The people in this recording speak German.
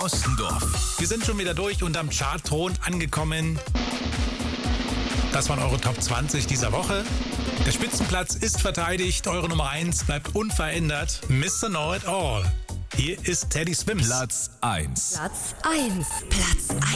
Ostendorf. Wir sind schon wieder durch und am Chartthron angekommen. Das waren eure Top 20 dieser Woche. Der Spitzenplatz ist verteidigt. Eure Nummer 1 bleibt unverändert. Mr. Know It All. Hier ist Teddy Swims. Platz 1. Platz 1. Platz 1.